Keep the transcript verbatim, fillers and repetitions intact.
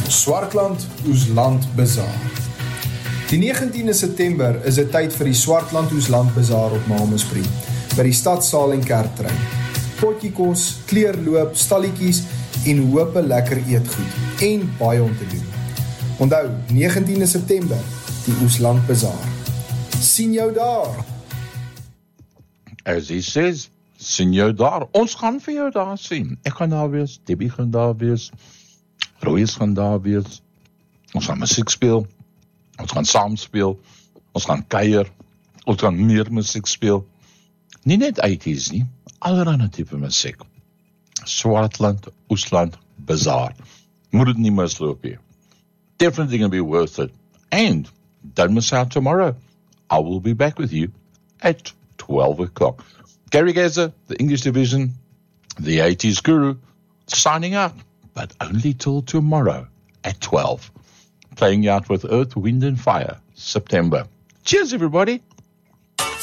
Swartland Oesland Bazaar. Die negentiende September is dit tyd vir die Swartland Oesland Bazaar op Mamaspree, by die Stadsaal en Kerktrein. Potjie kos, kleerloop, stalletjies en hoop lekker eetgoed en baie om te doen. Onthou, negentiende September, die Oesland Bazaar. Sien jou daar! As he says, sien jou daar. Ons gaan vir jou daar sien. Ek gaan daar wees, Debbie gaan daar wees, Royce gaan daar wees. Ons gaan musiek speel, ons gaan saam speel, ons gaan kuier, ons gaan meer musiek speel. Nie net eighties nie, allerhande tipe musiek. Swartland, Oesland, Bazaar. Moet het nie misloop nie. Definitely gonna be worth it. And don't miss out tomorrow. I will be back with you at twelve o'clock. Gary Gazer, the English division, the eighties guru, signing out, but only till tomorrow at twelve. Playing out with Earth, Wind and Fire, September. Cheers, everybody.